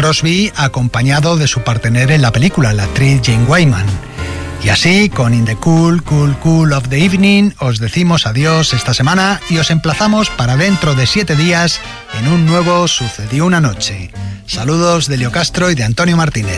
Crosby acompañado de su partener en la película, la actriz Jane Wyman. Y así, con In the Cool, Cool, Cool of the Evening, os decimos adiós esta semana y os emplazamos para dentro de 7 días en un nuevo Sucedió una noche. Saludos de Leo Castro y de Antonio Martínez.